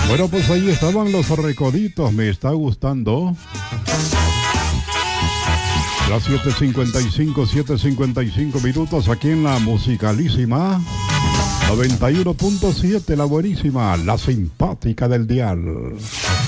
Bueno, pues ahí estaban los recoditos, me está gustando. Las 7:55 minutos aquí en la musicalísima 91.7, la buenísima, la simpática del dial.